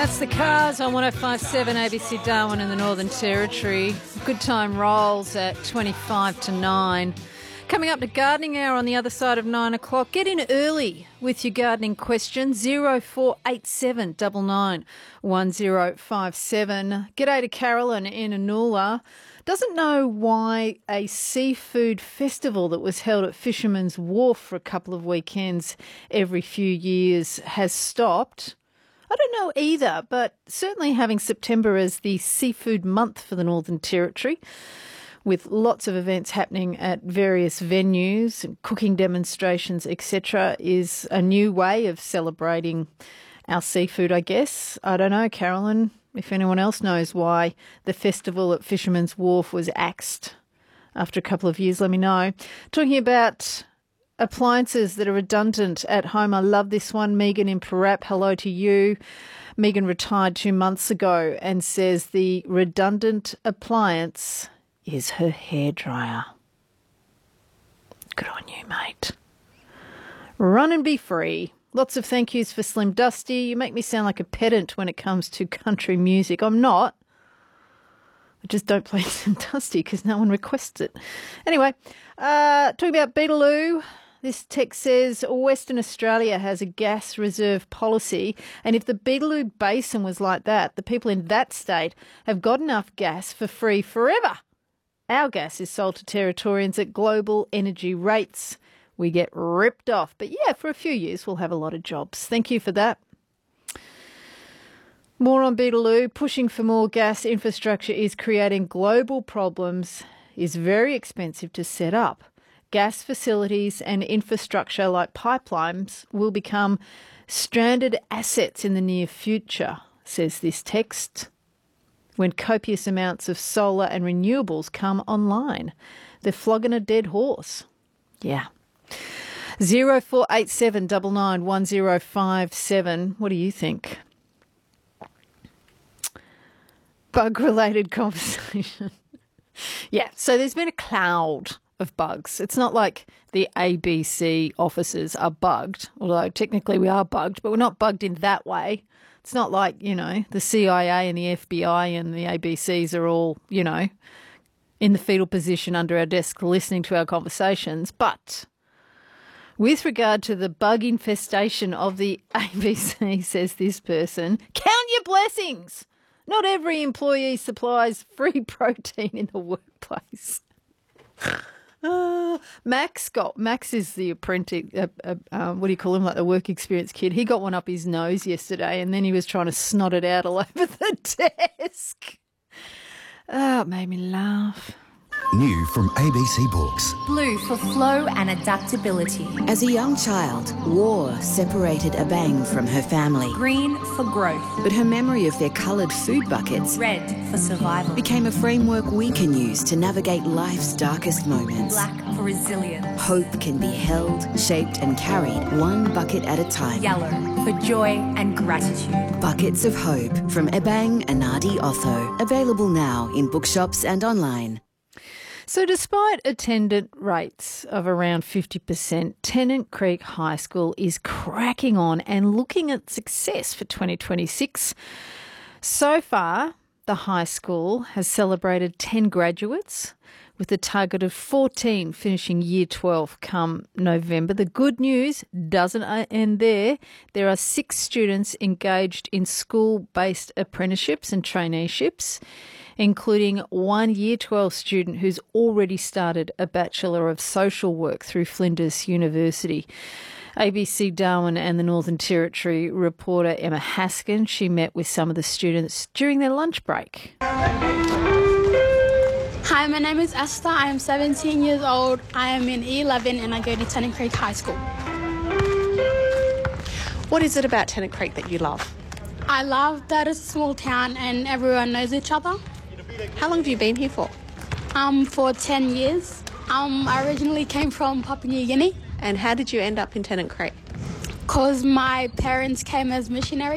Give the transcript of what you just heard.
That's the Cars on 105.7 ABC Darwin in the Northern Territory. Good time rolls at 25 to 9. Coming up to Gardening Hour on the other side of 9 o'clock. Get in early with your gardening questions. 0487 99 1057. G'day to Carolyn in Anula. Doesn't know why a seafood festival that was held at Fisherman's Wharf for a couple of weekends every few years has stopped. I don't know either, but certainly having September as the seafood month for the Northern Territory, with lots of events happening at various venues and cooking demonstrations, etc., is a new way of celebrating our seafood, I guess. I don't know, Carolyn, if anyone else knows why the festival at Fisherman's Wharf was axed after a couple of years, let me know. Talking about appliances that are redundant at home. I love this one. Megan in Parap, hello to you. Megan retired 2 months ago and says the redundant appliance is her hairdryer. Good on you, mate. Run and be free. Lots of thank yous for Slim Dusty. You make me sound like a pedant when it comes to country music. I'm not. I just don't play Slim Dusty because no one requests it. Anyway, talking about Beetaloo. This text says Western Australia has a gas reserve policy, and if the Beetaloo Basin was like that, the people in that state have got enough gas for free forever. Our gas is sold to Territorians at global energy rates. We get ripped off. But yeah, for a few years we'll have a lot of jobs. Thank you for that. More on Beetaloo. Pushing for more gas infrastructure is creating global problems, is very expensive to set up. Gas facilities and infrastructure like pipelines will become stranded assets in the near future, says this text, when copious amounts of solar and renewables come online. They're flogging a dead horse. Yeah. 0487 99 1057. What do you think? Bug-related conversation. Yeah, so there's been a cloud of bugs. It's not like the ABC offices are bugged, although technically we are bugged, but we're not bugged in that way. It's not like, you know, the CIA and the FBI and the ABCs are all, you know, in the fetal position under our desk listening to our conversations. But with regard to the bug infestation of the ABC, says this person, count your blessings. Not every employee supplies free protein in the workplace. Max is the apprentice, what do you call him, like the work experience kid. He got one up his nose yesterday and then he was trying to snot it out all over the desk. Oh, it made me laugh. New from ABC Books. Blue for flow and adaptability. As a young child, war separated Abang from her family. Green for growth. But her memory of their coloured food buckets, red for survival, became a framework we can use to navigate life's darkest moments. Black for resilience. Hope can be held, shaped and carried one bucket at a time. Yellow for joy and gratitude. Buckets of Hope from Ebang Anadi Otho. Available now in bookshops and online. So despite attendant rates of around 50%, Tennant Creek High School is cracking on and looking at success for 2026. So far, the high school has celebrated 10 graduates with a target of 14 finishing Year 12 come November. The good news doesn't end there. There are 6 students engaged in school-based apprenticeships and traineeships, including one Year 12 student who's already started a Bachelor of Social Work through Flinders University. ABC Darwin and the Northern Territory reporter Emma Haskin, she met with some of the students during their lunch break. Hi, my name is Esther. I am 17 years old. I am in E11 and I go to Tennant Creek High School. What is it about Tennant Creek that you love? I love that it's a small town and everyone knows each other. How long have you been here for? For 10 years. I originally came from Papua New Guinea. And how did you end up in Tennant Creek? Because my parents came as missionaries.